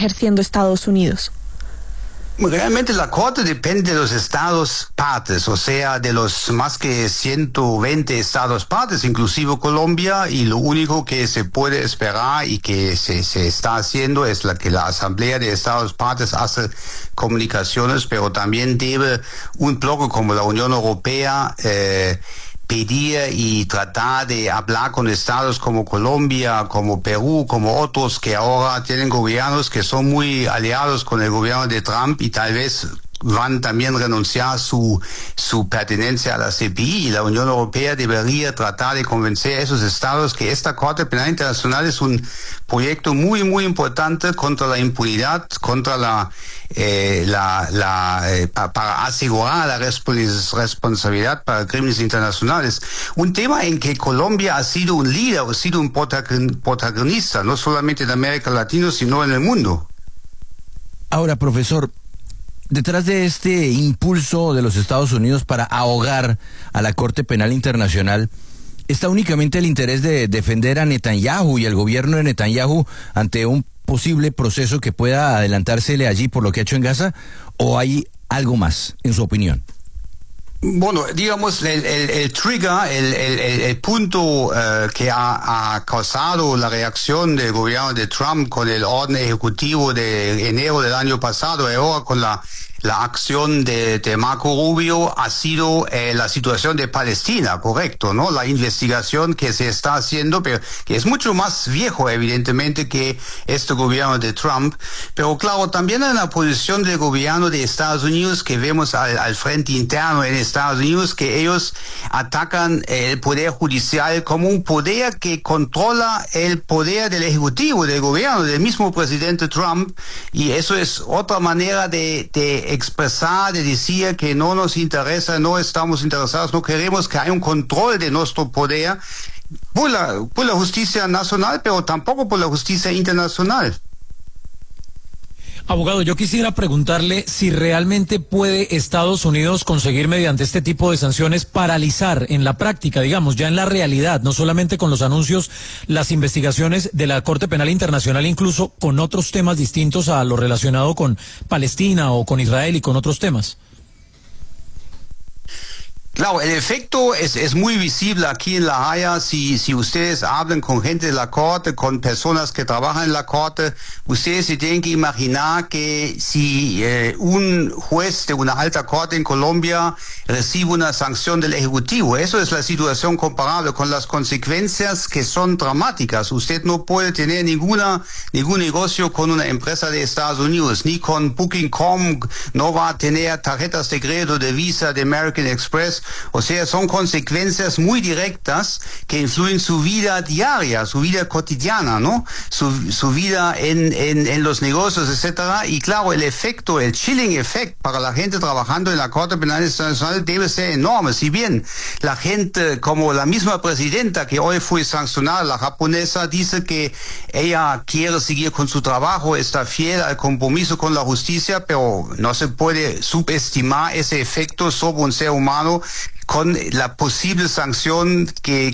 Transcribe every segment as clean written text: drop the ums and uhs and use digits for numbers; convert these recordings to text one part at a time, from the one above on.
ejerciendo Estados Unidos? Realmente la Corte depende de los estados partes, o sea, de los más que 120 estados partes, inclusive Colombia, y lo único que se puede esperar y que se está haciendo es que la Asamblea de Estados partes hace comunicaciones, pero también debe un bloque como la Unión Europea pedir y tratar de hablar con estados como Colombia, como Perú, como otros que ahora tienen gobiernos que son muy aliados con el gobierno de Trump y tal vez van también a renunciar su pertenencia a la CPI, y la Unión Europea debería tratar de convencer a esos estados que esta Corte Penal Internacional es un proyecto muy, muy importante contra la impunidad, contra para asegurar la responsabilidad para crímenes internacionales. Un tema en que Colombia ha sido un líder, ha sido un protagonista, no solamente en América Latina, sino en el mundo. Ahora, profesor, detrás de este impulso de los Estados Unidos para ahogar a la Corte Penal Internacional, ¿está únicamente el interés de defender a Netanyahu y al gobierno de Netanyahu ante un posible proceso que pueda adelantársele allí por lo que ha hecho en Gaza? ¿O hay algo más, en su opinión? Bueno, digamos, el trigger, el punto que ha causado la reacción del gobierno de Trump con el orden ejecutivo de enero del año pasado, y ahora con la acción de Marco Rubio, ha sido la situación de Palestina, correcto, ¿no? La investigación que se está haciendo, pero que es mucho más viejo, evidentemente, que este gobierno de Trump. Pero claro, también en la posición del gobierno de Estados Unidos, que vemos al frente interno en Estados Unidos, que ellos atacan el poder judicial como un poder que controla el poder del ejecutivo, del gobierno, del mismo presidente Trump, y eso es otra manera de expresar, de decir que no nos interesa, no estamos interesados, no queremos que haya un control de nuestro poder por la justicia nacional, pero tampoco por la justicia internacional. Abogado, yo quisiera preguntarle si realmente puede Estados Unidos conseguir mediante este tipo de sanciones paralizar en la práctica, digamos, ya en la realidad, no solamente con los anuncios, las investigaciones de la Corte Penal Internacional, incluso con otros temas distintos a lo relacionado con Palestina o con Israel y con otros temas. Claro, el efecto es muy visible aquí en La Haya. Si ustedes hablan con gente de la Corte, con personas que trabajan en la Corte, ustedes se tienen que imaginar que si un juez de una alta corte en Colombia recibe una sanción del Ejecutivo, eso es la situación comparable, con las consecuencias que son dramáticas. Usted no puede tener ningún negocio con una empresa de Estados Unidos, ni con Booking.com, no va a tener tarjetas de crédito, de Visa, de American Express. O sea, son consecuencias muy directas que influyen su vida diaria, su vida cotidiana, ¿no? Su vida en los negocios, etcétera. Y claro, el efecto, el chilling effect para la gente trabajando en la Corte Penal Internacional debe ser enorme. Si bien la gente, como la misma presidenta que hoy fue sancionada, la japonesa, dice que ella quiere seguir con su trabajo, está fiel al compromiso con la justicia, pero no se puede subestimar ese efecto sobre un ser humano con la posible sanción que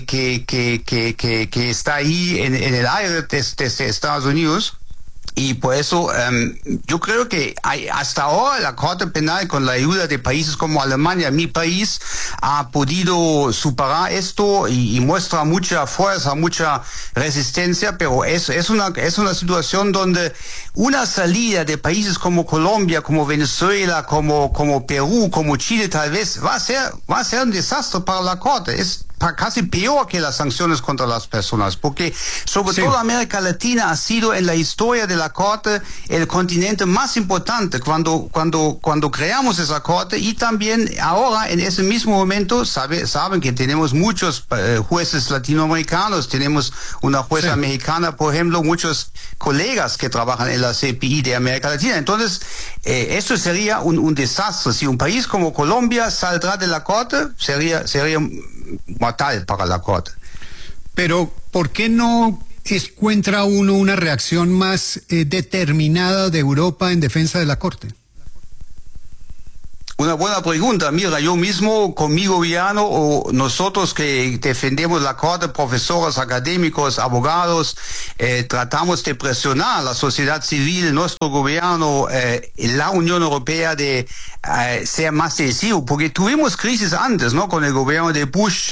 está ahí en el aire desde Estados Unidos. Y por eso yo creo que hasta ahora la Corte Penal, con la ayuda de países como Alemania, mi país, ha podido superar esto y muestra mucha fuerza, mucha resistencia, pero es una situación donde una salida de países como Colombia, como Venezuela, como Perú, como Chile, tal vez va a ser un desastre para la Corte. Es casi peor que las sanciones contra las personas, porque sobre todo América Latina ha sido en la historia de la Corte el continente más importante cuando creamos esa Corte, y también ahora en ese mismo momento saben que tenemos muchos jueces latinoamericanos, tenemos una jueza mexicana, por ejemplo, muchos colegas que trabajan en la CPI de América Latina. Entonces, esto sería un desastre. Si un país como Colombia saldrá de la Corte, sería mortal para la Corte. Pero, ¿por qué no encuentra uno una reacción más determinada de Europa en defensa de la Corte? Una buena pregunta. Mira, yo mismo con mi gobierno o nosotros que defendemos la Corte, profesores, académicos, abogados, tratamos de presionar a la sociedad civil, nuestro gobierno, la Unión Europea de ser más decisivo, porque tuvimos crisis antes, ¿no? Con el gobierno de Bush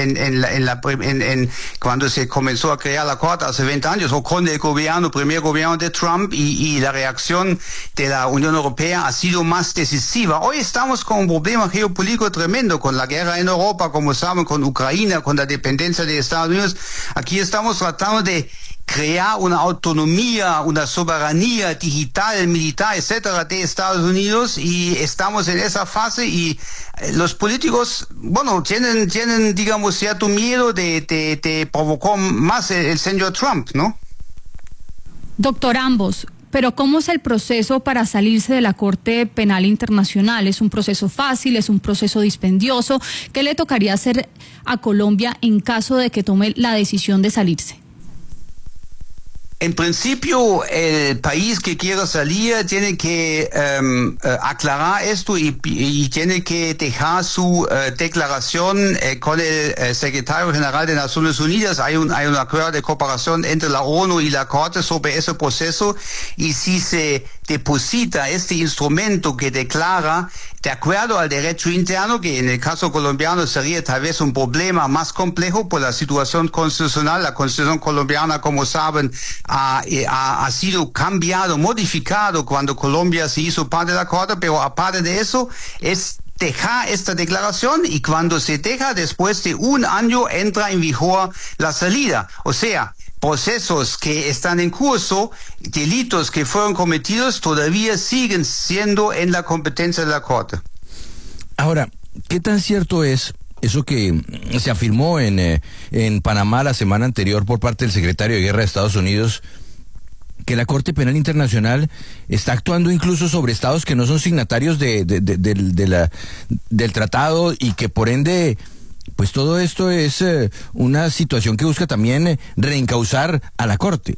cuando se comenzó a crear la Corte hace 20 años, o con el primer gobierno de Trump, y la reacción de la Unión Europea ha sido más decisiva. Hoy estamos con un problema geopolítico tremendo, con la guerra en Europa, como saben, con Ucrania, con la dependencia de Estados Unidos. Aquí estamos tratando de crear una autonomía, una soberanía digital, militar, etcétera, de Estados Unidos, y estamos en esa fase, y los políticos, bueno, tienen digamos, cierto miedo de provocar más el señor Trump, ¿no? Doctor, ambos, pero ¿cómo es el proceso para salirse de la Corte Penal Internacional? ¿Es un proceso fácil? ¿Es un proceso dispendioso? ¿Qué le tocaría hacer a Colombia en caso de que tome la decisión de salirse? En principio, el país que quiera salir tiene que aclarar esto y tiene que dejar su declaración con el secretario general de Naciones Unidas. Hay un acuerdo de cooperación entre la ONU y la Corte sobre ese proceso, y si se deposita este instrumento que declara de acuerdo al derecho interno, que en el caso colombiano sería tal vez un problema más complejo por la situación constitucional. La Constitución colombiana, como saben, ha sido cambiado, modificado cuando Colombia se hizo parte de la Corte, pero aparte de eso, es dejar esta declaración, y cuando se deja, después de un año entra en vigor la salida. O sea, procesos que están en curso, delitos que fueron cometidos, todavía siguen siendo en la competencia de la Corte. Ahora, ¿qué tan cierto es eso que se afirmó en Panamá la semana anterior por parte del secretario de Guerra de Estados Unidos, que la Corte Penal Internacional está actuando incluso sobre estados que no son signatarios del tratado, y que por ende, pues todo esto es una situación que busca también reencauzar a la Corte?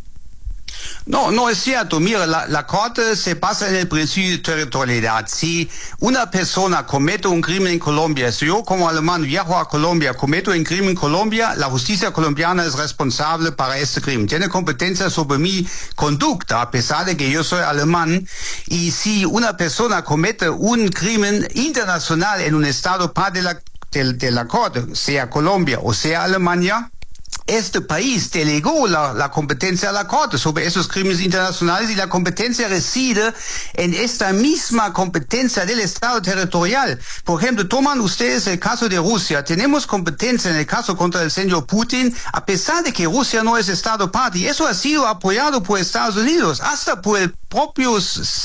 No es cierto. Mira, la Corte se basa en el principio de territorialidad. Si una persona comete un crimen en Colombia, si yo como alemán viajo a Colombia, cometo un crimen en Colombia, la justicia colombiana es responsable para este crimen. Tiene competencia sobre mi conducta, a pesar de que yo soy alemán. Y si una persona comete un crimen internacional en un estado parte de la Corte, sea Colombia o sea Alemania, este país delegó la competencia a la Corte sobre esos crímenes internacionales, y la competencia reside en esta misma competencia del Estado territorial. Por ejemplo, toman ustedes el caso de Rusia. Tenemos competencia en el caso contra el señor Putin, a pesar de que Rusia no es Estado parte, y eso ha sido apoyado por Estados Unidos, hasta por el propio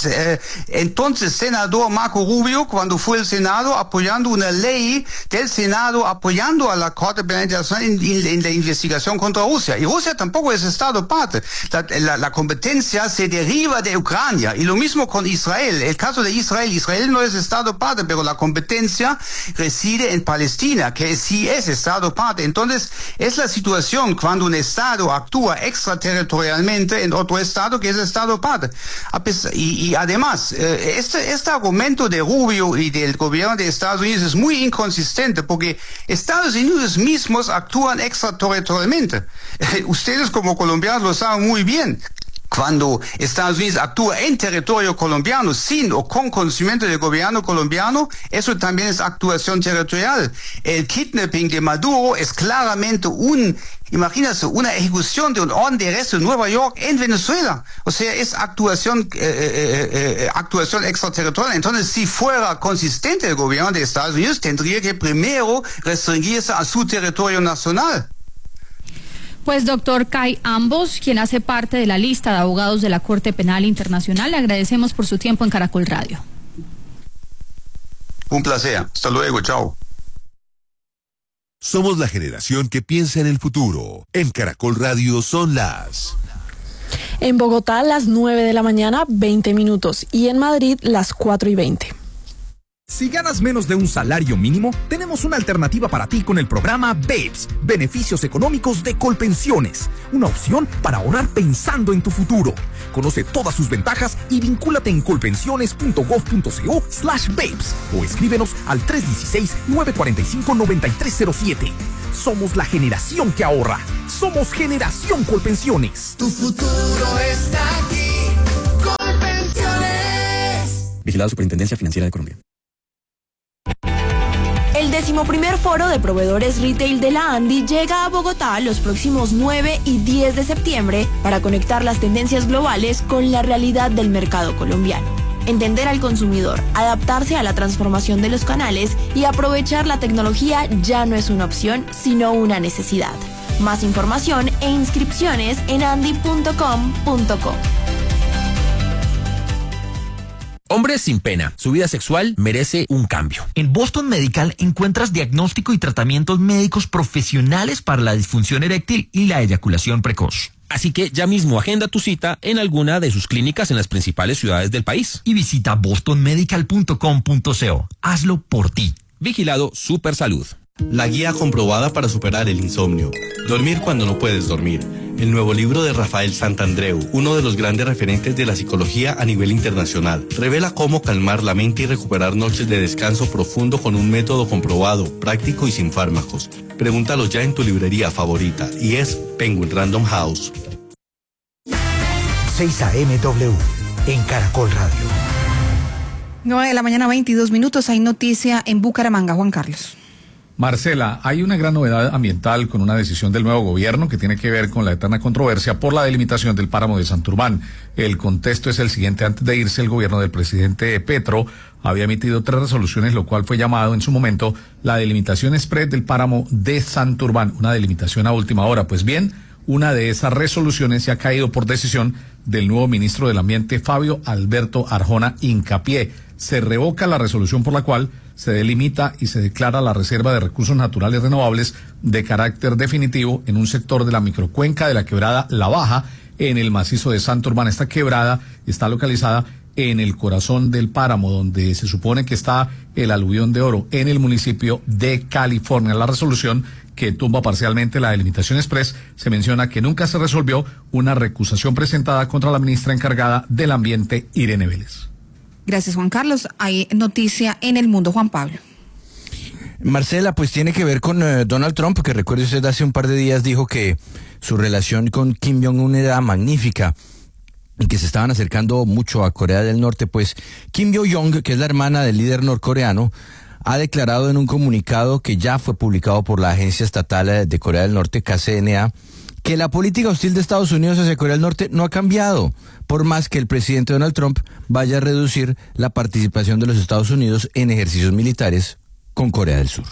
entonces senador Marco Rubio, cuando fue el Senado, apoyando una ley del Senado, apoyando a la Corte Penal Internacional en la investigación contra Rusia. Y Rusia tampoco es Estado parte. La competencia se deriva de Ucrania. Y lo mismo con Israel. El caso de Israel. Israel no es Estado parte, pero la competencia reside en Palestina, que sí es Estado parte. Entonces, es la situación cuando un Estado actúa extraterritorialmente en otro Estado que es Estado parte. Y además, este argumento de Rubio y del gobierno de Estados Unidos es muy inconsistente, porque Estados Unidos mismos actúan extraterritorialmente. Ustedes como colombianos lo saben muy bien. Cuando Estados Unidos actúa en territorio colombiano sin o con conocimiento del gobierno colombiano, eso también es actuación territorial. El kidnapping de Maduro es claramente imagínense, una ejecución de un orden de arresto en Nueva York en Venezuela. O sea, es actuación extraterritorial. Entonces, si fuera consistente el gobierno de Estados Unidos, tendría que primero restringirse a su territorio nacional. Pues doctor Kai Ambos, quien hace parte de la lista de abogados de la Corte Penal Internacional, le agradecemos por su tiempo en Caracol Radio. Un placer. Hasta luego. Chao. Somos la generación que piensa en el futuro. En Caracol Radio son las... En Bogotá, las 9 de la mañana, 20 minutos. Y en Madrid, las 4:20. Si ganas menos de un salario mínimo, tenemos una alternativa para ti con el programa BEPS, Beneficios Económicos de Colpensiones. Una opción para ahorrar pensando en tu futuro. Conoce todas sus ventajas y vincúlate en colpensiones.gov.co/BEPS o escríbenos al 316-945-9307. Somos la generación que ahorra. Somos Generación Colpensiones. Tu futuro está aquí. Colpensiones. Vigilado Superintendencia Financiera de Colombia. El 11º Foro de Proveedores Retail de la ANDI llega a Bogotá los próximos 9 y 10 de septiembre para conectar las tendencias globales con la realidad del mercado colombiano. Entender al consumidor, adaptarse a la transformación de los canales y aprovechar la tecnología ya no es una opción, sino una necesidad. Más información e inscripciones en andi.com.co. Hombres sin pena, su vida sexual merece un cambio. En Boston Medical encuentras diagnóstico y tratamientos médicos profesionales para la disfunción eréctil y la eyaculación precoz. Así que ya mismo agenda tu cita en alguna de sus clínicas en las principales ciudades del país. Y visita bostonmedical.com.co. Hazlo por ti. Vigilado Supersalud. La guía comprobada para superar el insomnio. Dormir cuando no puedes dormir. El nuevo libro de Rafael Santandreu, uno de los grandes referentes de la psicología a nivel internacional, revela cómo calmar la mente y recuperar noches de descanso profundo con un método comprobado, práctico y sin fármacos. Pregúntalo ya en tu librería favorita y es Penguin Random House. 6 AMW en Caracol Radio. 9 de la mañana, 22 minutos. Hay noticia en Bucaramanga, Juan Carlos. Marcela, hay una gran novedad ambiental con una decisión del nuevo gobierno que tiene que ver con la eterna controversia por la delimitación del páramo de Santurbán. El contexto es el siguiente: antes de irse, el gobierno del presidente Petro había emitido 3 resoluciones, lo cual fue llamado en su momento la delimitación express del páramo de Santurbán, una delimitación a última hora. Pues bien, una de esas resoluciones se ha caído por decisión del nuevo ministro del Ambiente, Fabio Alberto Arjona Hincapié. Se revoca la resolución por la cual se delimita y se declara la reserva de recursos naturales renovables de carácter definitivo en un sector de la microcuenca de la quebrada La Baja, en el macizo de Santurbán. Esta quebrada está localizada en el corazón del páramo, donde se supone que está el aluvión de oro, en el municipio de California. La resolución, que tumba parcialmente la delimitación express, se menciona que nunca se resolvió una recusación presentada contra la ministra encargada del Ambiente, Irene Vélez. Gracias, Juan Carlos. Hay noticia en el mundo, Juan Pablo. Marcela, pues tiene que ver con Donald Trump, que recuerde usted hace un par de días dijo que su relación con Kim Jong-un era magnífica y que se estaban acercando mucho a Corea del Norte. Pues Kim Yo-Jong, que es la hermana del líder norcoreano, ha declarado en un comunicado que ya fue publicado por la agencia estatal de Corea del Norte, KCNA, que la política hostil de Estados Unidos hacia Corea del Norte no ha cambiado, por más que el presidente Donald Trump vaya a reducir la participación de los Estados Unidos en ejercicios militares con Corea del Sur.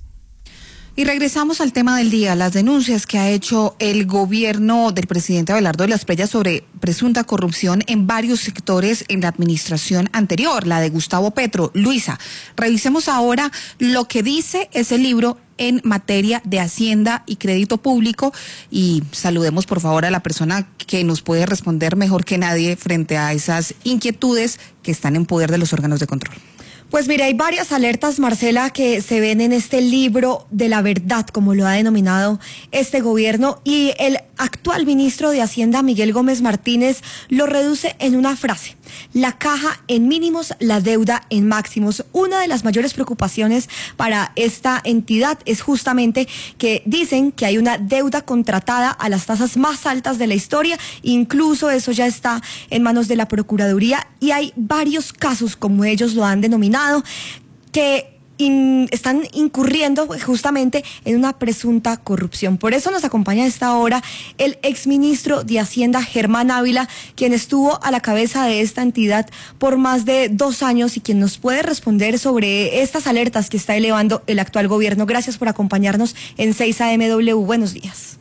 Y regresamos al tema del día, las denuncias que ha hecho el gobierno del presidente Abelardo de las Preyas sobre presunta corrupción en varios sectores en la administración anterior, la de Gustavo Petro. Luisa, revisemos ahora lo que dice ese libro en materia de Hacienda y Crédito Público y saludemos por favor a la persona que nos puede responder mejor que nadie frente a esas inquietudes que están en poder de los órganos de control. Pues mira, hay varias alertas, Marcela, que se ven en este libro de la verdad, como lo ha denominado este gobierno, y el actual ministro de Hacienda, Miguel Gómez Martínez, lo reduce en una frase: la caja en mínimos, la deuda en máximos. Una de las mayores preocupaciones para esta entidad es justamente que dicen que hay una deuda contratada a las tasas más altas de la historia, incluso eso ya está en manos de la Procuraduría, y hay varios casos, como ellos lo han denominado, que están incurriendo justamente en una presunta corrupción. Por eso nos acompaña a esta hora el exministro de Hacienda, Germán Ávila, quien estuvo a la cabeza de esta entidad por más de 2 años y quien nos puede responder sobre estas alertas que está elevando el actual gobierno. Gracias por acompañarnos en 6 AMW. Buenos días.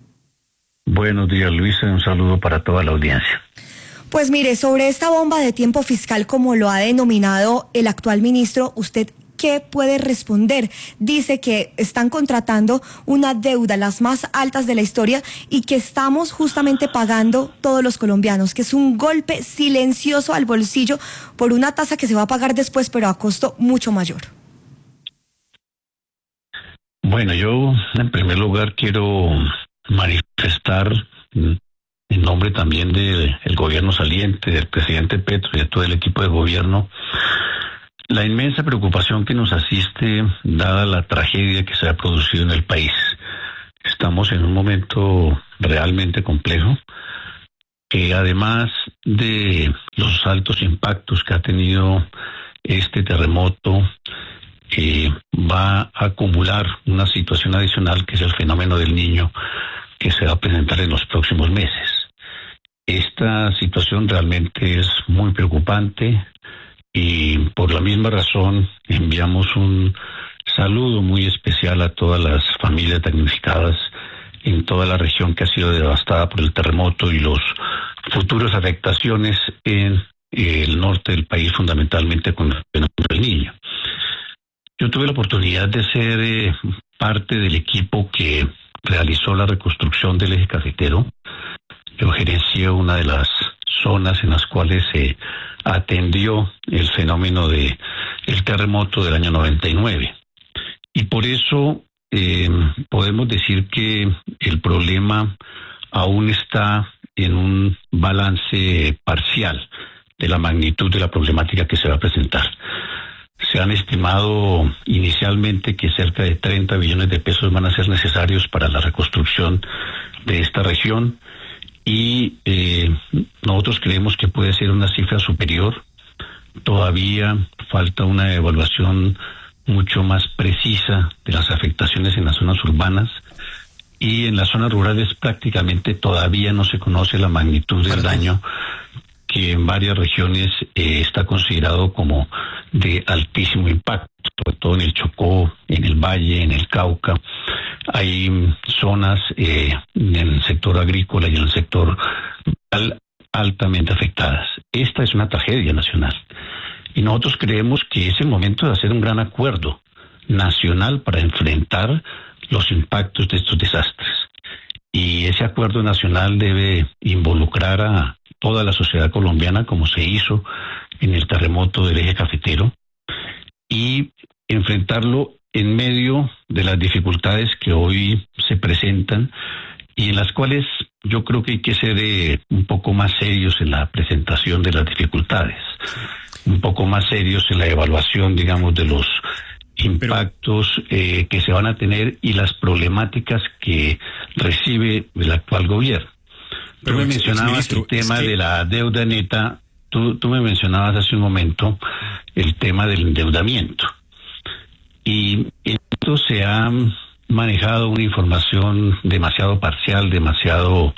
Buenos días, Luisa. Un saludo para toda la audiencia. Pues mire, sobre esta bomba de tiempo fiscal, como lo ha denominado el actual ministro, ¿usted ¿qué puede responder? Dice que están contratando una deuda, las más altas de la historia, y que estamos justamente pagando todos los colombianos, que es un golpe silencioso al bolsillo por una tasa que se va a pagar después, pero a costo mucho mayor. Bueno, yo en primer lugar quiero manifestar en nombre también del gobierno saliente, del presidente Petro y de todo el equipo de gobierno, la inmensa preocupación que nos asiste dada la tragedia que se ha producido en el país. Estamos en un momento realmente complejo, que además de los altos impactos que ha tenido este terremoto, va a acumular una situación adicional que es el fenómeno del Niño, que se va a presentar en los próximos meses. Esta situación realmente es muy preocupante y por la misma razón enviamos un saludo muy especial a todas las familias damnificadas en toda la región que ha sido devastada por el terremoto y los futuras afectaciones en el norte del país, fundamentalmente con el fenómeno del Niño. Yo tuve la oportunidad de ser parte del equipo que realizó la reconstrucción del eje cafetero. Yo gerencié una de las zonas en las cuales se atendió el fenómeno del terremoto del año 99. Y por eso podemos decir que el problema aún está en un balance parcial de la magnitud de la problemática que se va a presentar. Se han estimado inicialmente que cerca de 30 billones de pesos van a ser necesarios para la reconstrucción de esta región y nosotros creemos que puede ser una cifra superior. Todavía falta una evaluación mucho más precisa de las afectaciones en las zonas urbanas y en las zonas rurales prácticamente todavía no se conoce la magnitud del daño, que en varias regiones está considerado como de altísimo impacto, sobre todo en el Chocó, en el Valle, en el Cauca. Hay zonas en el sector agrícola y en el sector rural altamente afectadas. Esta es una tragedia nacional y nosotros creemos que es el momento de hacer un gran acuerdo nacional para enfrentar los impactos de estos desastres. Y ese acuerdo nacional debe involucrar a toda la sociedad colombiana, como se hizo en el terremoto del eje cafetero, y enfrentarlo en medio de las dificultades que hoy se presentan y en las cuales yo creo que hay que ser un poco más serios en la presentación de las dificultades, un poco más serios en la evaluación, digamos, de los impactos que se van a tener y las problemáticas que recibe el actual gobierno. Tú me mencionabas el tema de la deuda neta, tú me mencionabas hace un momento el tema del endeudamiento. Y esto se ha manejado una información demasiado parcial, demasiado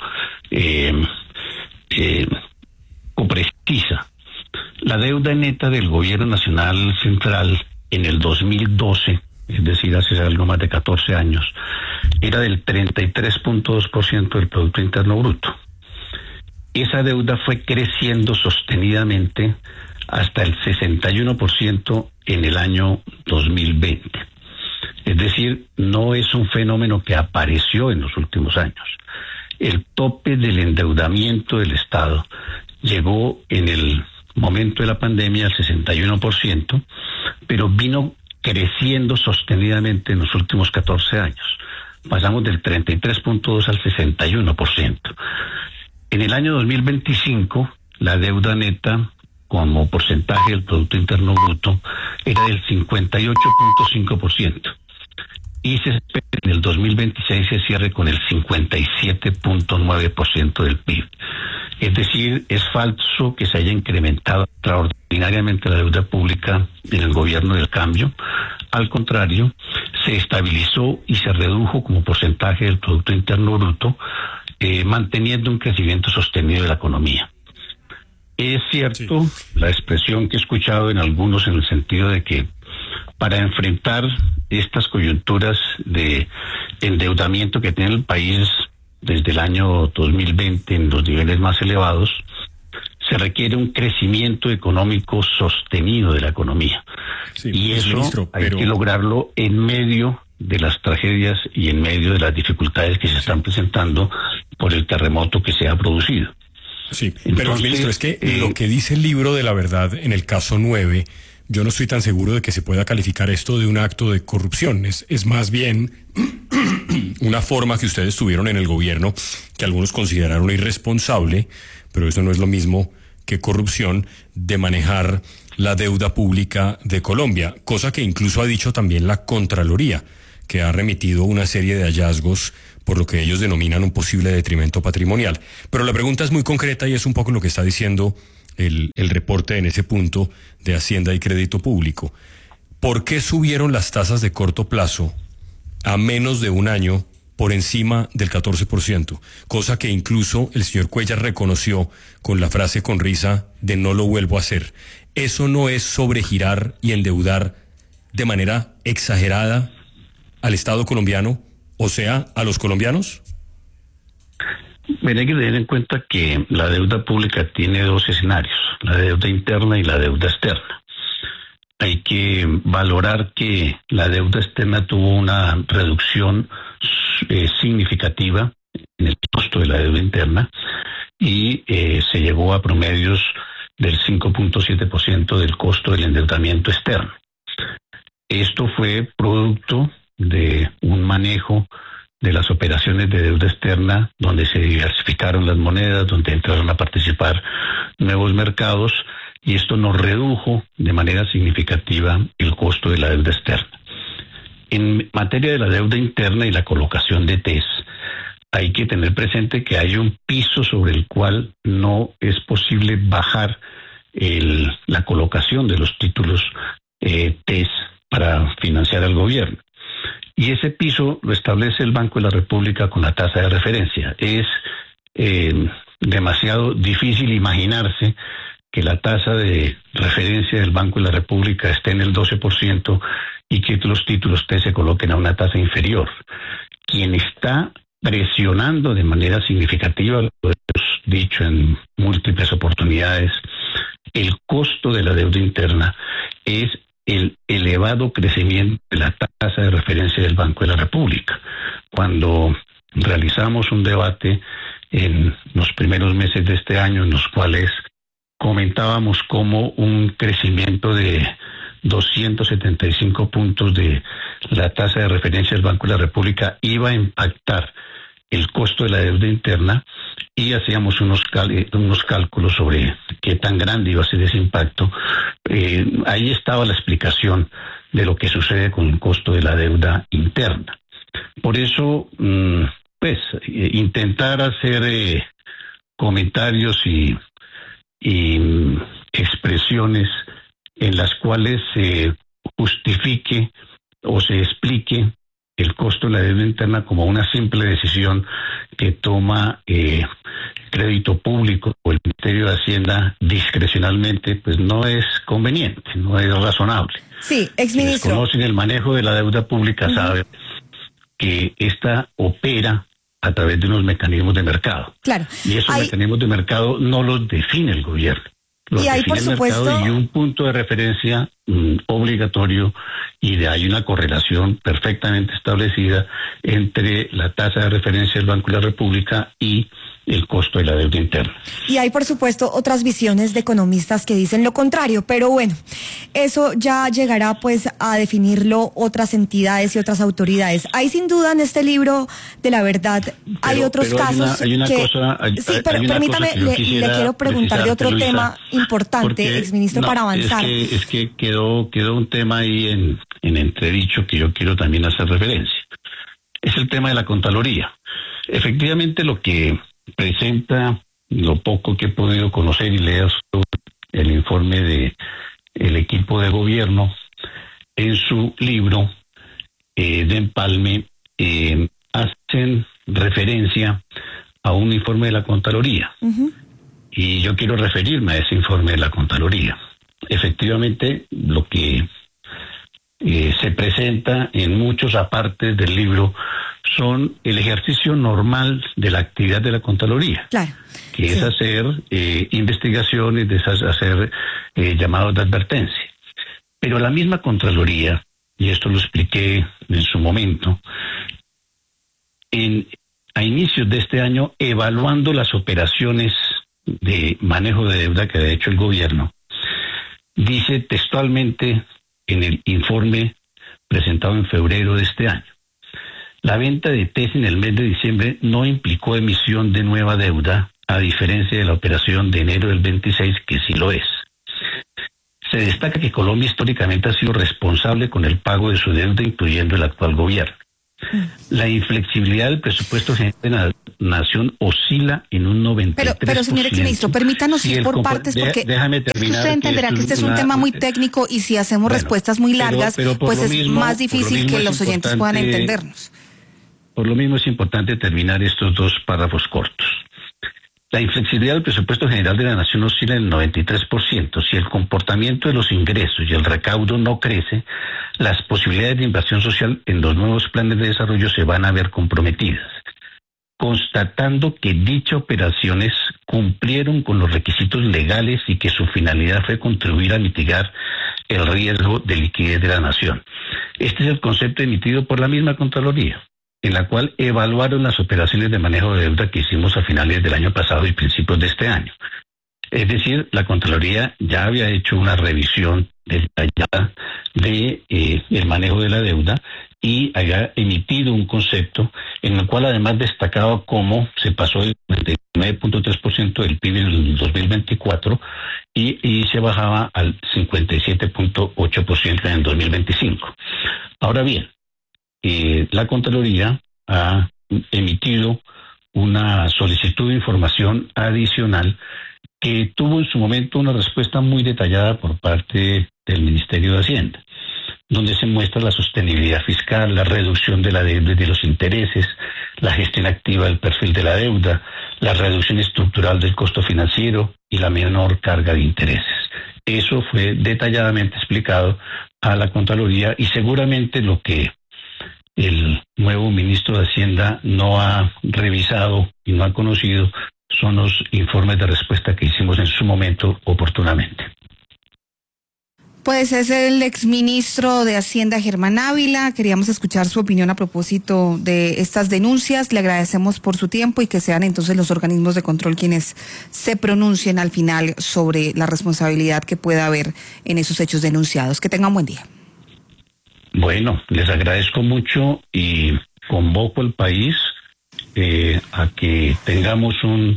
precisa. La deuda neta del gobierno nacional central en el 2012, es decir, hace algo más de 14 años, era del 33.2% del Producto Interno Bruto. Esa deuda fue creciendo sostenidamente hasta el 61% en el año 2020. Es decir, no es un fenómeno que apareció en los últimos años. El tope del endeudamiento del Estado llegó en el momento de la pandemia al 61%, pero vino creciendo sostenidamente en los últimos 14 años. Pasamos del 33.2 al 61%. En el año 2025, la deuda neta como porcentaje del Producto Interno Bruto era del 58.5%. Y se espera que en el 2026 se cierre con el 57.9% del PIB. Es decir, es falso que se haya incrementado extraordinariamente la deuda pública en el gobierno del cambio. Al contrario, se estabilizó y se redujo como porcentaje del Producto Interno Bruto, manteniendo un crecimiento sostenido de la economía. Es cierto la expresión que he escuchado en algunos en el sentido de que para enfrentar estas coyunturas de endeudamiento que tiene el país desde el año 2020 en los niveles más elevados, se requiere un crecimiento económico sostenido de la economía. Sí, y eso ministro, hay que lograrlo en medio de las tragedias y en medio de las dificultades que se están presentando por el terremoto que se ha producido. Sí, Entonces, pero ministro, es que lo que dice el libro de la verdad en el caso 9, yo no estoy tan seguro de que se pueda calificar esto de un acto de corrupción. Es más bien una forma que ustedes tuvieron en el gobierno que algunos consideraron irresponsable, pero eso no es lo mismo que corrupción, de manejar la deuda pública de Colombia, cosa que incluso ha dicho también la Contraloría, que ha remitido una serie de hallazgos por lo que ellos denominan un posible detrimento patrimonial. Pero la pregunta es muy concreta y es un poco lo que está diciendo el reporte en ese punto de Hacienda y Crédito Público. ¿Por qué subieron las tasas de corto plazo a menos de un año por encima del 14%? Cosa que incluso el señor Cuellar reconoció con la frase con risa de no lo vuelvo a hacer. ¿Eso no es sobregirar y endeudar de manera exagerada al Estado colombiano, o sea, a los colombianos? Hay que tener en cuenta que la deuda pública tiene dos escenarios, la deuda interna y la deuda externa. Hay que valorar que la deuda externa tuvo una reducción significativa en el costo de la deuda interna y se llegó a promedios del 5.7% del costo del endeudamiento externo. Esto fue producto de un manejo de las operaciones de deuda externa, donde se diversificaron las monedas, donde entraron a participar nuevos mercados, y esto nos redujo de manera significativa el costo de la deuda externa. En materia de la deuda interna y la colocación de TES, hay que tener presente que hay un piso sobre el cual no es posible bajar la colocación de los títulos TES para financiar al gobierno. Y ese piso lo establece el Banco de la República con la tasa de referencia. Es demasiado difícil imaginarse que la tasa de referencia del Banco de la República esté en el 12% y que los títulos T se coloquen a una tasa inferior. Quien está presionando de manera significativa, lo hemos dicho en múltiples oportunidades, el costo de la deuda interna es el elevado crecimiento de la tasa de referencia del Banco de la República. Cuando realizamos un debate en los primeros meses de este año, en los cuales comentábamos cómo un crecimiento de 275 puntos de la tasa de referencia del Banco de la República iba a impactar el costo de la deuda interna, y hacíamos unos cálculos sobre qué tan grande iba a ser ese impacto. Ahí estaba la explicación de lo que sucede con el costo de la deuda interna. Por eso, intentar hacer comentarios y expresiones en las cuales se justifique o se explique el costo de la deuda interna como una simple decisión que toma Crédito Público o el Ministerio de Hacienda discrecionalmente, pues no es conveniente, no es razonable. Sí, exministro. Quienes conocen el manejo de la deuda pública saben que esta opera a través de unos mecanismos de mercado. Claro. Y esos mecanismos de mercado no los define el gobierno. Los y hay, por define el supuesto, mercado y un punto de referencia obligatorio, y de ahí una correlación perfectamente establecida entre la tasa de referencia del Banco de la República y el costo de la deuda interna. Y hay, por supuesto, otras visiones de economistas que dicen lo contrario, pero bueno, eso ya llegará pues a definirlo otras entidades y otras autoridades. Hay sin duda en este libro de la verdad, hay otros casos permítame, le quiero preguntar de otro tema importante, exministro, para avanzar. Es que quedó un tema ahí en entredicho que yo quiero también hacer referencia. Es el tema de la Contraloría. Efectivamente, lo que presenta, lo poco que he podido conocer y leer sobre el informe de el equipo de gobierno, en su libro de empalme hacen referencia a un informe de la Contraloría. Y yo quiero referirme a ese informe de la Contraloría. Efectivamente, lo que se presenta en muchos apartes del libro son el ejercicio normal de la actividad de la Contraloría, claro, que es hacer investigaciones, hacer llamados de advertencia. Pero la misma Contraloría, y esto lo expliqué en su momento, a inicios de este año, evaluando las operaciones de manejo de deuda que ha hecho el gobierno, dice textualmente en el informe presentado en febrero de este año: la venta de TES en el mes de diciembre no implicó emisión de nueva deuda, a diferencia de la operación de enero del 26, que sí lo es. Se destaca que Colombia históricamente ha sido responsable con el pago de su deuda, incluyendo el actual gobierno. La inflexibilidad del presupuesto general de la nación oscila en un 93%. Pero señor exministro, permítanos ir por partes, porque déjame terminar, usted entenderá que este es un tema muy técnico y si hacemos respuestas muy largas, pues es más difícil que los oyentes puedan entendernos. Por lo mismo es importante terminar estos dos párrafos cortos. La inflexibilidad del presupuesto general de la nación oscila en el 93%. Si el comportamiento de los ingresos y el recaudo no crece, las posibilidades de inversión social en los nuevos planes de desarrollo se van a ver comprometidas. Constatando que dichas operaciones cumplieron con los requisitos legales y que su finalidad fue contribuir a mitigar el riesgo de liquidez de la nación. Este es el concepto emitido por la misma Contraloría, en la cual evaluaron las operaciones de manejo de deuda que hicimos a finales del año pasado y principios de este año. Es decir, la Contraloría ya había hecho una revisión detallada de el manejo de la deuda y había emitido un concepto en el cual además destacaba cómo se pasó del 99.3% del PIB en el 2024 y se bajaba al 57.8% en el 2025. Ahora bien, la Contraloría ha emitido una solicitud de información adicional que tuvo en su momento una respuesta muy detallada por parte del Ministerio de Hacienda, donde se muestra la sostenibilidad fiscal, la reducción de la deuda y de los intereses, la gestión activa del perfil de la deuda, la reducción estructural del costo financiero y la menor carga de intereses. Eso fue detalladamente explicado a la Contraloría y seguramente lo que el nuevo ministro de Hacienda no ha revisado y no ha conocido son los informes de respuesta que hicimos en su momento oportunamente. Pues es el exministro de Hacienda, Germán Ávila. Queríamos escuchar su opinión a propósito de estas denuncias. Le agradecemos por su tiempo y que sean entonces los organismos de control quienes se pronuncien al final sobre la responsabilidad que pueda haber en esos hechos denunciados. Que tengan buen día. Bueno, les agradezco mucho y convoco al país a que tengamos un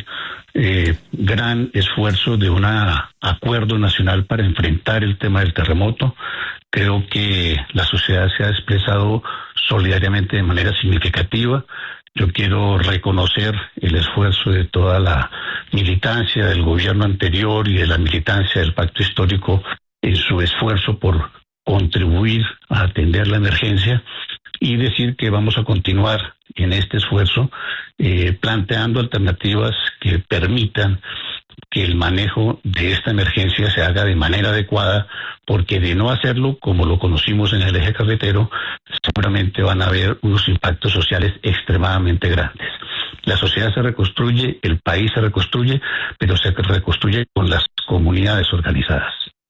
gran esfuerzo de un acuerdo nacional para enfrentar el tema del terremoto. Creo que la sociedad se ha expresado solidariamente de manera significativa. Yo quiero reconocer el esfuerzo de toda la militancia del gobierno anterior y de la militancia del Pacto Histórico en su esfuerzo por contribuir a atender la emergencia y decir que vamos a continuar en este esfuerzo planteando alternativas que permitan que el manejo de esta emergencia se haga de manera adecuada, porque de no hacerlo, como lo conocimos en el eje cafetero, seguramente van a haber unos impactos sociales extremadamente grandes. La sociedad se reconstruye, el país se reconstruye, pero se reconstruye con las comunidades organizadas.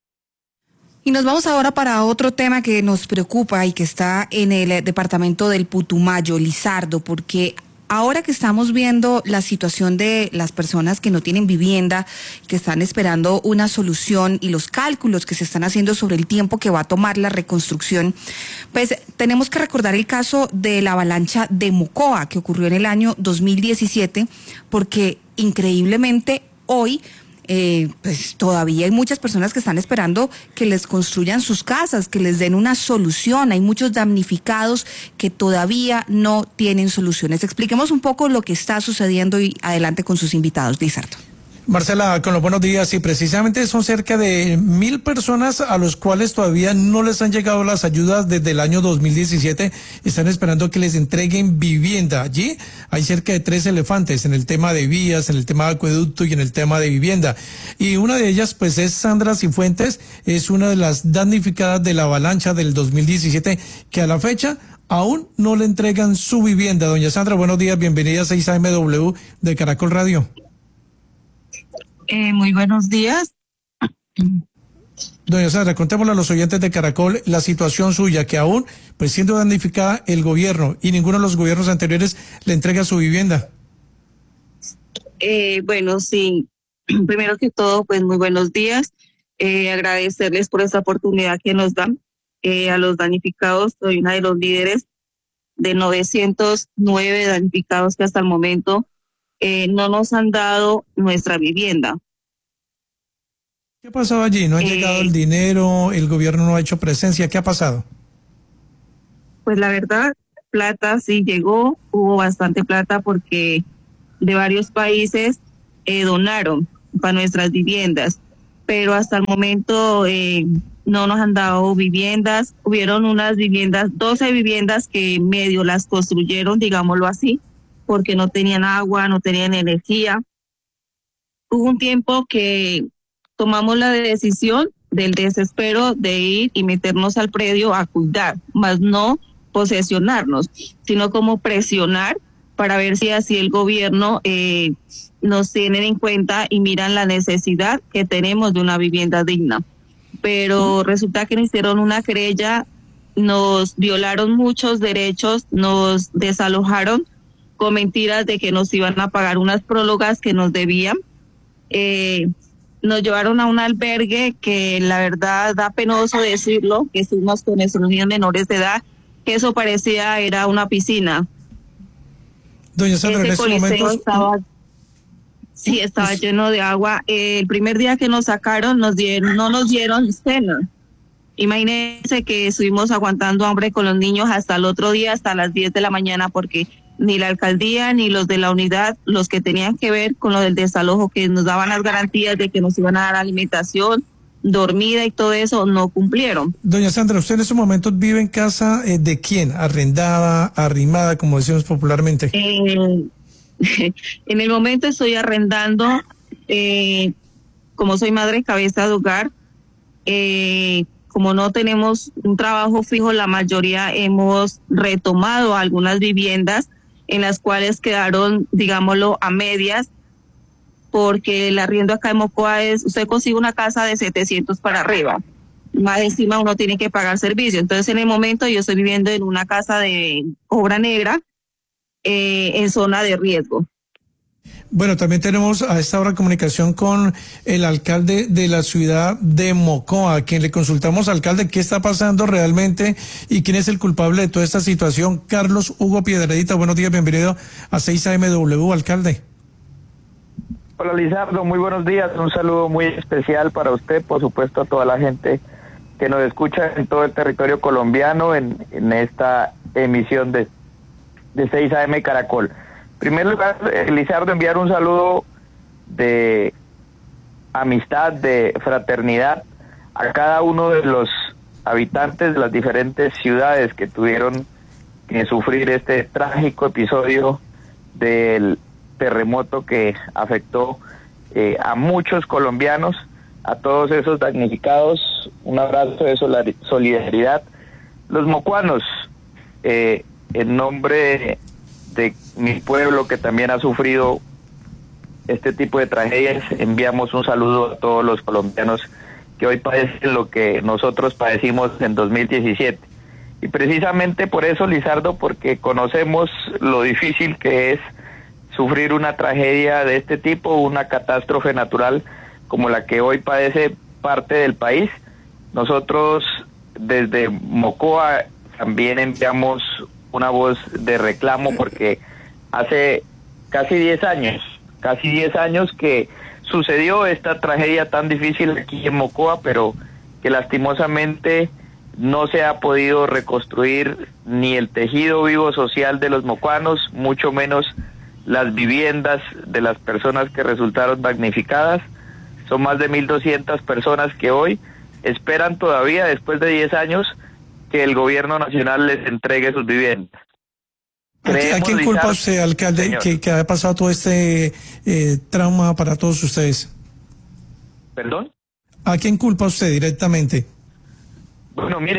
Y nos vamos ahora para otro tema que nos preocupa y que está en el departamento del Putumayo, Lizardo, porque ahora que estamos viendo la situación de las personas que no tienen vivienda, que están esperando una solución y los cálculos que se están haciendo sobre el tiempo que va a tomar la reconstrucción, pues tenemos que recordar el caso de la avalancha de Mocoa que ocurrió en el año 2017, porque increíblemente hoy pues todavía hay muchas personas que están esperando que les construyan sus casas, que les den una solución. Hay muchos damnificados que todavía no tienen soluciones. Expliquemos un poco lo que está sucediendo y adelante con sus invitados. Lizardo. Marcela, con los buenos días, y precisamente son cerca de 1,000 personas a los cuales todavía no les han llegado las ayudas desde el año 2017, están esperando que les entreguen vivienda. Allí hay cerca de 3 elefantes en el tema de vías, en el tema de acueducto y en el tema de vivienda. Y una de ellas pues es Sandra Cifuentes, es una de las damnificadas de la avalancha del 2017, que a la fecha aún no le entregan su vivienda. Doña Sandra, buenos días, bienvenida a 6AMW de Caracol Radio. Muy buenos días. Doña Sandra, contémosle a los oyentes de Caracol la situación suya, que aún, pues siendo damnificada el gobierno y ninguno de los gobiernos anteriores le entrega su vivienda. Bueno, sí, primero que todo, pues muy buenos días. Agradecerles por esta oportunidad que nos dan. A los damnificados, soy una de los líderes de 909 damnificados que hasta el momento no nos han dado nuestra vivienda. ¿Qué ha pasado allí? ¿No ha llegado el dinero? ¿El gobierno no ha hecho presencia? ¿Qué ha pasado? Pues la verdad, plata sí llegó, hubo bastante plata porque de varios países donaron para nuestras viviendas, pero hasta el momento no nos han dado viviendas. Hubieron unas viviendas, 12 viviendas que medio las construyeron, digámoslo así, porque no tenían agua, no tenían energía. Hubo un tiempo que tomamos la decisión del desespero de ir y meternos al predio a cuidar, más no posesionarnos, sino como presionar para ver si así el gobierno nos tienen en cuenta y miran la necesidad que tenemos de una vivienda digna. Pero resulta que nos hicieron una querella, nos violaron muchos derechos, nos desalojaron con mentiras de que nos iban a pagar unas prólogas que nos debían. Nos llevaron a un albergue que la verdad da penoso decirlo, que estuvimos con nuestros niños menores de edad, que eso parecía era una piscina. Doña Sandra, en estos momentos estaba lleno de agua. El primer día que nos sacaron no nos dieron cena. Imagínense que estuvimos aguantando hambre con los niños hasta el otro día, hasta las 10 de la mañana, porque ni la alcaldía ni los de la unidad, los que tenían que ver con lo del desalojo, que nos daban las garantías de que nos iban a dar alimentación, dormida y todo eso, no cumplieron. Doña Sandra, ¿usted en estos momentos vive en casa de quién? ¿Arrendada, arrimada, como decimos popularmente? En el momento estoy arrendando, como soy madre cabeza de hogar, como no tenemos un trabajo fijo, la mayoría hemos retomado algunas viviendas en las cuales quedaron, digámoslo, a medias, porque el arriendo acá en Mocoa usted consigue una casa de 700 para arriba, más encima uno tiene que pagar servicio. Entonces en el momento yo estoy viviendo en una casa de obra negra, en zona de riesgo. Bueno, también tenemos a esta hora comunicación con el alcalde de la ciudad de Mocoa, a quien le consultamos, alcalde, qué está pasando realmente y quién es el culpable de toda esta situación. Carlos Hugo Piedradita, buenos días, bienvenido a 6AMW, alcalde. Hola Lizardo, muy buenos días, un saludo muy especial para usted, por supuesto a toda la gente que nos escucha en todo el territorio colombiano en esta emisión de 6AM Caracol. En primer lugar, Lizardo, enviar un saludo de amistad, de fraternidad a cada uno de los habitantes de las diferentes ciudades que tuvieron que sufrir este trágico episodio del terremoto que afectó a muchos colombianos, a todos esos damnificados, un abrazo de solidaridad. Los mocuanos, en nombre de mi pueblo que también ha sufrido este tipo de tragedias, enviamos un saludo a todos los colombianos que hoy padecen lo que nosotros padecimos en 2017. Y precisamente por eso, Lizardo, porque conocemos lo difícil que es sufrir una tragedia de este tipo, una catástrofe natural como la que hoy padece parte del país, nosotros desde Mocoa también enviamos una voz de reclamo, porque hace casi 10 años que sucedió esta tragedia tan difícil aquí en Mocoa, pero que lastimosamente no se ha podido reconstruir ni el tejido vivo social de los mocuanos, mucho menos las viviendas de las personas que resultaron damnificadas. Son más de 1.200 personas que hoy esperan todavía, después de 10 años, que el gobierno nacional les entregue sus viviendas. ¿A quién culpa usted, alcalde, que haya pasado todo este trauma para todos ustedes? ¿Perdón? ¿A quién culpa usted directamente? Bueno, mire,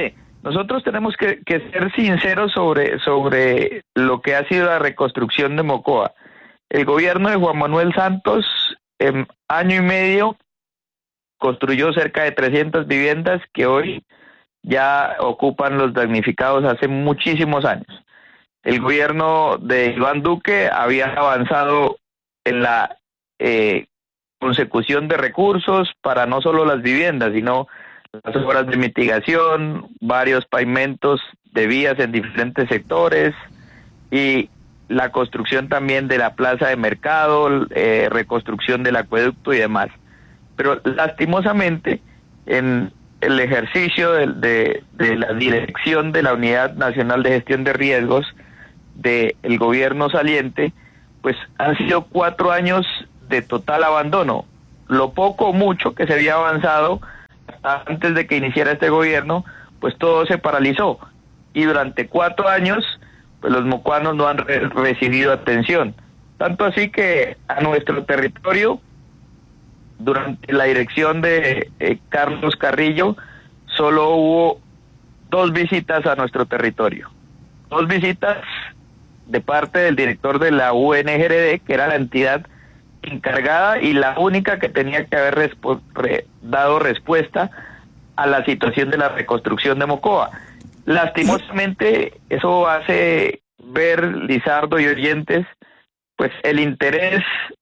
Nosotros tenemos que ser sinceros sobre lo que ha sido la reconstrucción de Mocoa. El gobierno de Juan Manuel Santos, en año y medio, construyó cerca de 300 viviendas que hoy ya ocupan los damnificados hace muchísimos años. El gobierno de Iván Duque había avanzado en la consecución de recursos para no solo las viviendas, sino las obras de mitigación, varios pavimentos de vías en diferentes sectores y la construcción también de la plaza de mercado, reconstrucción del acueducto y demás. Pero lastimosamente, en el ejercicio de la dirección de la Unidad Nacional de Gestión de Riesgos del gobierno saliente, pues han sido 4 años de total abandono. Lo poco o mucho que se había avanzado antes de que iniciara este gobierno, pues todo se paralizó. Y durante 4 años, pues los mocuanos no han recibido atención. Tanto así que a nuestro territorio, durante la dirección de Carlos Carrillo, solo hubo 2 visitas a nuestro territorio. 2 visitas de parte del director de la UNGRD, que era la entidad encargada y la única que tenía que haber dado respuesta a la situación de la reconstrucción de Mocoa. Lastimosamente, eso hace ver, Lizardo y oyentes, pues el interés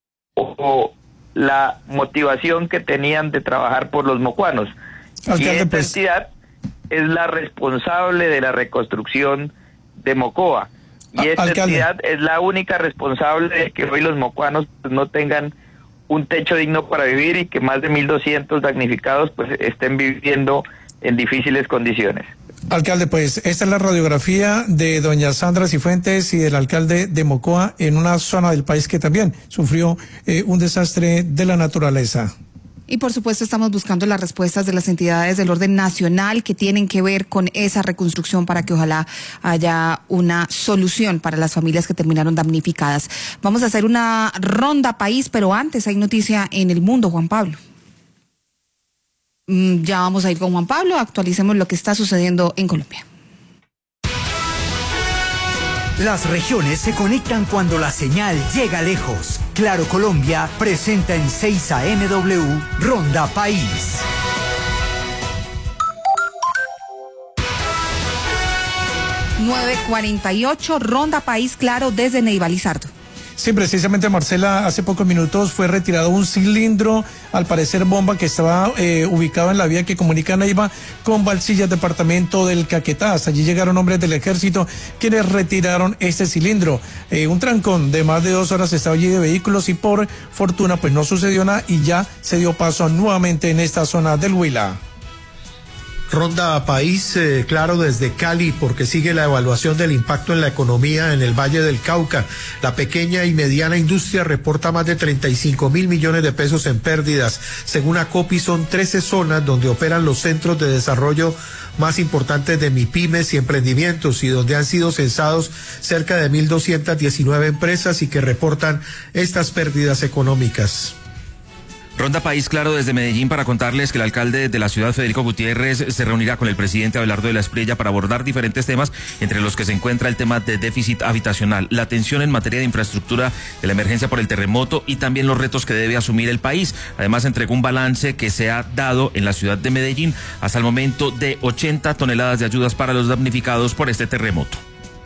o la motivación que tenían de trabajar por los mocuanos. Y esta entidad es la responsable de la reconstrucción de Mocoa. Y esta entidad es la única responsable de que hoy los mocuanos no tengan un techo digno para vivir y que más de 1.200 damnificados pues estén viviendo en difíciles condiciones. Alcalde, pues esta es la radiografía de doña Sandra Cifuentes y del alcalde de Mocoa en una zona del país que también sufrió un desastre de la naturaleza. Y por supuesto estamos buscando las respuestas de las entidades del orden nacional que tienen que ver con esa reconstrucción para que ojalá haya una solución para las familias que terminaron damnificadas. Vamos a hacer una ronda país, pero antes hay noticia en el mundo, Juan Pablo. Ya vamos a ir con Juan Pablo, actualicemos lo que está sucediendo en Colombia. Las regiones se conectan cuando la señal llega lejos. Claro Colombia presenta en 6 AMW Ronda País. ...9:48, Ronda País, Claro, desde Neiva. Lizardo. Sí, precisamente, Marcela, hace pocos minutos fue retirado un cilindro, al parecer bomba, que estaba ubicado en la vía que comunica Neiva con Balsillas, departamento del Caquetá. Hasta allí llegaron hombres del ejército quienes retiraron este cilindro. Un trancón de más de 2 horas estaba allí de vehículos y por fortuna pues no sucedió nada y ya se dio paso nuevamente en esta zona del Huila. Ronda País, claro, desde Cali, porque sigue la evaluación del impacto en la economía en el Valle del Cauca. La pequeña y mediana industria reporta más de 35.000 millones de pesos en pérdidas. Según ACOPI, son 13 zonas donde operan los centros de desarrollo más importantes de MIPYMES y emprendimientos y donde han sido censados cerca de 1.219 empresas y que reportan estas pérdidas económicas. Ronda País, claro, desde Medellín, para contarles que el alcalde de la ciudad, Federico Gutiérrez, se reunirá con el presidente Abelardo de la Espriella para abordar diferentes temas, entre los que se encuentra el tema de déficit habitacional, la atención en materia de infraestructura de la emergencia por el terremoto y también los retos que debe asumir el país. Además, entregó un balance que se ha dado en la ciudad de Medellín hasta el momento de 80 toneladas de ayudas para los damnificados por este terremoto.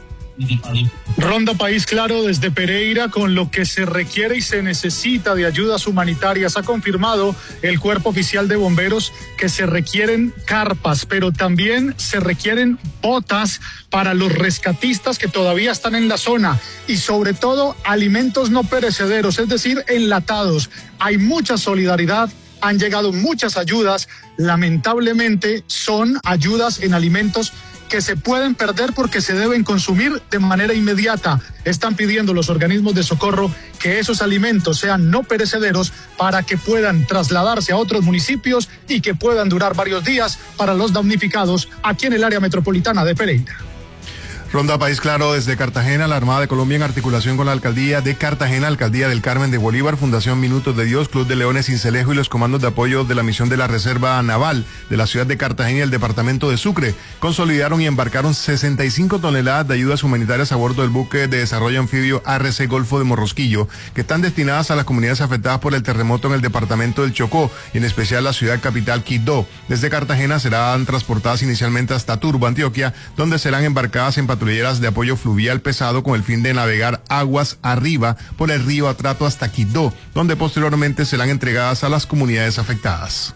Ronda País, claro, desde Pereira, con lo que se requiere y se necesita de ayudas humanitarias. Ha confirmado el Cuerpo Oficial de Bomberos que se requieren carpas, pero también se requieren botas para los rescatistas que todavía están en la zona y sobre todo alimentos no perecederos, es decir, enlatados. Hay mucha solidaridad. Han llegado muchas ayudas, lamentablemente son ayudas en alimentos que se pueden perder porque se deben consumir de manera inmediata. Están pidiendo los organismos de socorro que esos alimentos sean no perecederos para que puedan trasladarse a otros municipios y que puedan durar varios días para los damnificados aquí en el área metropolitana de Pereira. Ronda País Claro desde Cartagena. La Armada de Colombia, en articulación con la Alcaldía de Cartagena, Alcaldía del Carmen de Bolívar, Fundación Minutos de Dios, Club de Leones Cincelejo y los comandos de apoyo de la misión de la Reserva Naval de la ciudad de Cartagena y el departamento de Sucre consolidaron y embarcaron 65 toneladas de ayudas humanitarias a bordo del buque de desarrollo anfibio ARC Golfo de Morrosquillo, que están destinadas a las comunidades afectadas por el terremoto en el departamento del Chocó y en especial la ciudad capital Quibdó. Desde Cartagena serán transportadas inicialmente hasta Turbo, Antioquia, donde serán embarcadas en patrulleras de apoyo fluvial pesado con el fin de navegar aguas arriba por el río Atrato hasta Quibdó, donde posteriormente serán entregadas a las comunidades afectadas.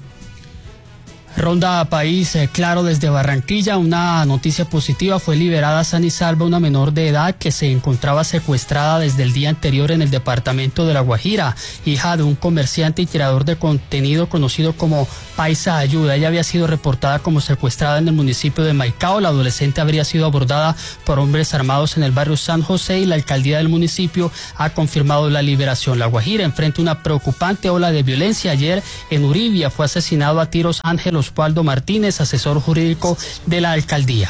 Ronda País Claro desde Barranquilla. Una noticia positiva: fue liberada sana y salva una menor de edad que se encontraba secuestrada desde el día anterior en el departamento de La Guajira, hija de un comerciante y creador de contenido conocido como Paisa Ayuda. Ella había sido reportada como secuestrada en el municipio de Maicao. La adolescente habría sido abordada por hombres armados en el barrio San José y la alcaldía del municipio ha confirmado la liberación. La Guajira enfrenta una preocupante ola de violencia. Ayer en Uribia fue asesinado a tiros Ángel Osvaldo Martínez, asesor jurídico de la alcaldía.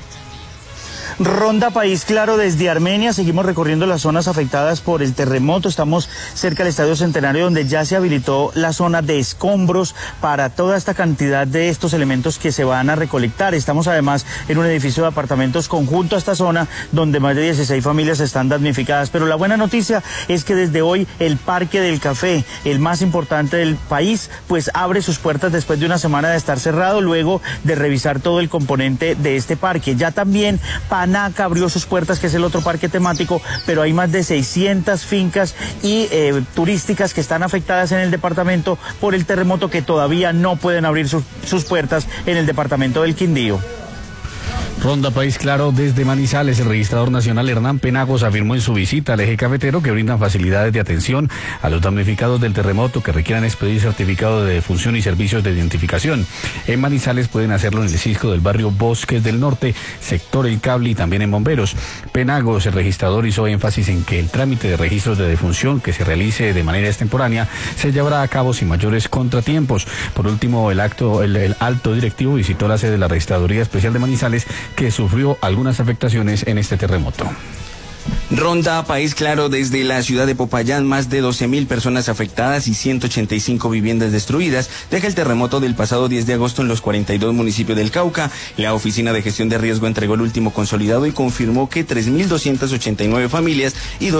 Ronda País Claro desde Armenia. Seguimos recorriendo las zonas afectadas por el terremoto. Estamos cerca del Estadio Centenario, donde ya se habilitó la zona de escombros para toda esta cantidad de estos elementos que se van a recolectar. Estamos además en un edificio de apartamentos conjunto a esta zona, donde más de 16 familias están damnificadas. Pero la buena noticia es que desde hoy el Parque del Café, el más importante del país, pues abre sus puertas después de una semana de estar cerrado, luego de revisar todo el componente de este parque. Ya también Panaca abrió sus puertas, que es el otro parque temático, pero hay más de 600 fincas y turísticas que están afectadas en el departamento por el terremoto, que todavía no pueden abrir sus puertas en el departamento del Quindío. Ronda País Claro desde Manizales. El registrador nacional Hernán Penagos afirmó en su visita al eje cafetero que brindan facilidades de atención a los damnificados del terremoto que requieran expedir certificado de defunción y servicios de identificación. En Manizales pueden hacerlo en el Cisco del barrio Bosques del Norte, sector El Cable y también en Bomberos. Penagos, el registrador, hizo énfasis en que el trámite de registros de defunción que se realice de manera extemporánea se llevará a cabo sin mayores contratiempos. Por último, el alto directivo visitó la sede de la Registraduría Especial de Manizales, que sufrió algunas afectaciones en este terremoto. Ronda País Claro desde la ciudad de Popayán. Más de 12.000 personas afectadas y 185 viviendas destruidas deja el terremoto del pasado 10 de agosto en los 42 municipios del Cauca. La Oficina de Gestión de Riesgo entregó el último consolidado y confirmó que 3.289 familias y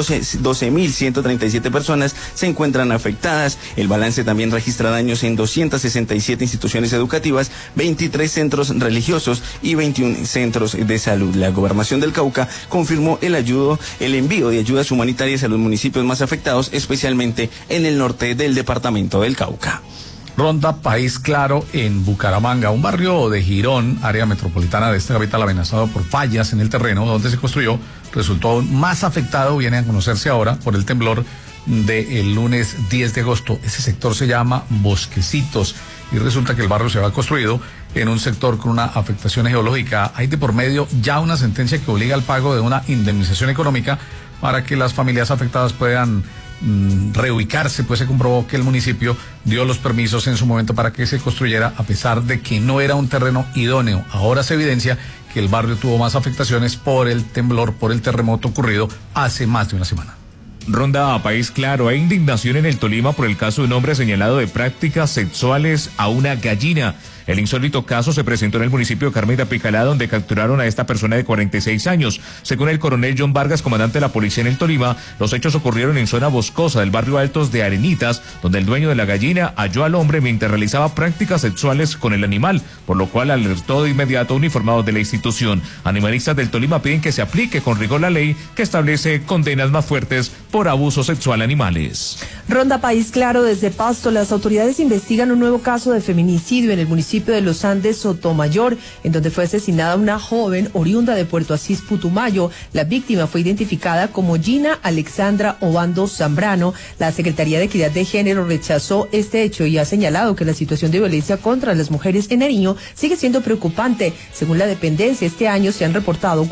12.137 personas se encuentran afectadas. El balance también registra daños en 267 instituciones educativas, 23 centros religiosos y 21 centros de salud. La Gobernación del Cauca confirmó el envío de ayudas humanitarias a los municipios más afectados, especialmente en el norte del departamento del Cauca. Ronda País Claro en Bucaramanga, un barrio de Girón, área metropolitana de esta capital, amenazado por fallas en el terreno donde se construyó, resultó aún más afectado, viene a conocerse ahora, por el temblor del lunes 10 de agosto. Ese sector se llama Bosquecitos y resulta que el barrio se va construido en un sector con una afectación geológica. Hay de por medio ya una sentencia que obliga al pago de una indemnización económica para que las familias afectadas puedan reubicarse. Pues se comprobó que el municipio dio los permisos en su momento para que se construyera, a pesar de que no era un terreno idóneo. Ahora se evidencia que el barrio tuvo más afectaciones por el temblor, por el terremoto ocurrido hace más de una semana. Ronda a País Claro. Hay indignación en el Tolima por el caso de un hombre señalado de prácticas sexuales a una gallina. El insólito caso se presentó en el municipio de Carmen de Apicalá, donde capturaron a esta persona de 46 años. Según el coronel John Vargas, comandante de la policía en el Tolima, los hechos ocurrieron en zona boscosa del barrio Altos de Arenitas, donde el dueño de la gallina halló al hombre mientras realizaba prácticas sexuales con el animal, por lo cual alertó de inmediato a uniformados de la institución. Animalistas del Tolima piden que se aplique con rigor la ley que establece condenas más fuertes por abuso sexual a animales. Ronda País Claro desde Pasto. Las autoridades investigan un nuevo caso de feminicidio en el municipio de Los Andes, Sotomayor, en donde fue asesinada una joven oriunda de Puerto Asís, Putumayo. La víctima fue identificada como Gina Alexandra Obando Zambrano. La Secretaría de Equidad de Género rechazó este hecho y ha señalado que la situación de violencia contra las mujeres en Nariño sigue siendo preocupante. Según la dependencia, este año se han reportado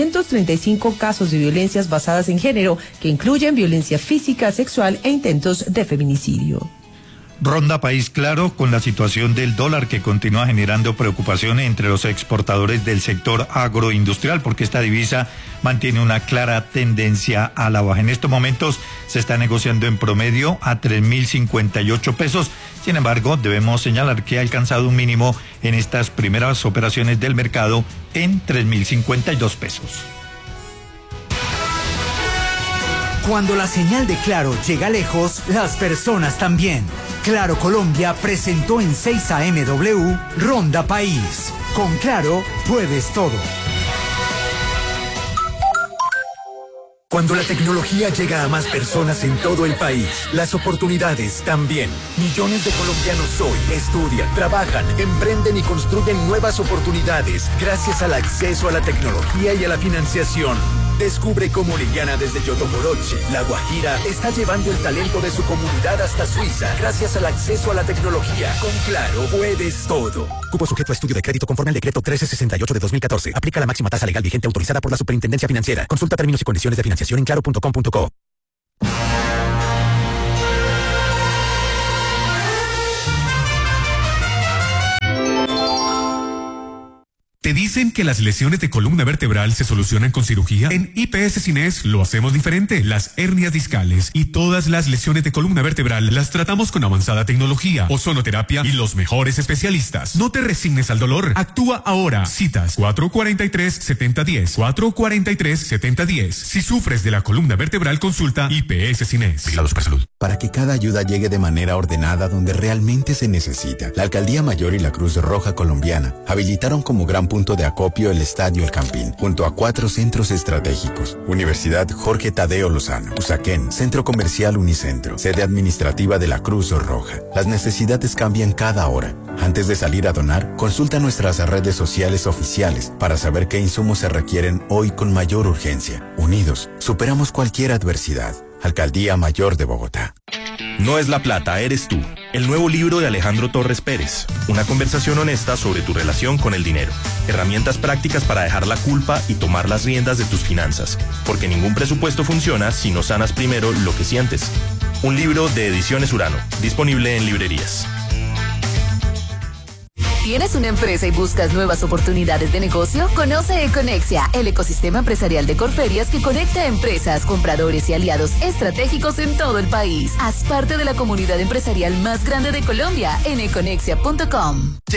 435 casos de violencias basadas en género, que incluyen violencia física, sexual e intentos de feminicidio. Ronda País Claro con la situación del dólar que continúa generando preocupación entre los exportadores del sector agroindustrial porque esta divisa mantiene una clara tendencia a la baja. En estos momentos se está negociando en promedio a 3.058 pesos. Sin embargo, debemos señalar que ha alcanzado un mínimo en estas primeras operaciones del mercado en 3.052 pesos. Cuando la señal de Claro llega lejos, las personas también. Claro Colombia presentó en 6 AMW Ronda País. Con Claro puedes todo. Cuando la tecnología llega a más personas en todo el país, las oportunidades también. Millones de colombianos hoy estudian, trabajan, emprenden y construyen nuevas oportunidades gracias al acceso a la tecnología y a la financiación. Descubre cómo Liliana desde Yotomoroche, La Guajira, está llevando el talento de su comunidad hasta Suiza gracias al acceso a la tecnología. Con Claro puedes todo. Cupo sujeto a estudio de crédito conforme al decreto 1368 de 2014. Aplica la máxima tasa legal vigente autorizada por la Superintendencia Financiera. Consulta términos y condiciones de financiación en claro.com.co. ¿Te dicen que las lesiones de columna vertebral se solucionan con cirugía? En IPS Cines lo hacemos diferente. Las hernias discales y todas las lesiones de columna vertebral las tratamos con avanzada tecnología, ozonoterapia y los mejores especialistas. No te resignes al dolor. Actúa ahora. Citas 443-7010. 443-7010. Si sufres de la columna vertebral, consulta IPS Cines. Vigilado Supersalud. Para que cada ayuda llegue de manera ordenada donde realmente se necesita, la Alcaldía Mayor y la Cruz Roja Colombiana habilitaron como gran punto de acopio el Estadio El Campín, junto a 4 centros estratégicos: Universidad Jorge Tadeo Lozano, Usaquén, Centro Comercial Unicentro, sede administrativa de la Cruz Roja. Las necesidades cambian cada hora. Antes de salir a donar, consulta nuestras redes sociales oficiales para saber qué insumos se requieren hoy con mayor urgencia. Unidos, superamos cualquier adversidad. Alcaldía Mayor de Bogotá. No es la plata, eres tú. El nuevo libro de Alejandro Torres Pérez. Una conversación honesta sobre tu relación con el dinero. Herramientas prácticas para dejar la culpa y tomar las riendas de tus finanzas. Porque ningún presupuesto funciona si no sanas primero lo que sientes. Un libro de Ediciones Urano. Disponible en librerías. ¿Tienes una empresa y buscas nuevas oportunidades de negocio? Conoce Econexia, el ecosistema empresarial de Corferias que conecta a empresas, compradores y aliados estratégicos en todo el país. Haz parte de la comunidad empresarial más grande de Colombia en econexia.com.